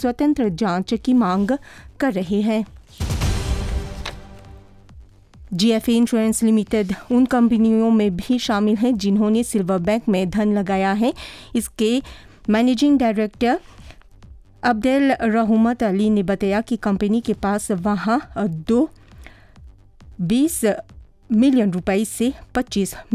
स्वतंत्र जांच की मांग कर रहे हैं। GFA इंश्योरेंस लिमिटेड उन कंपनियों में भी शामिल है जिन्होंने सिल्वर बैंक में धन लगाया है। इसके मैनेजिंग डायरेक्टर अब्देल रहमत अली ने बताया कि कंपनी के पास वहां 20 मिलियन रुपए से 25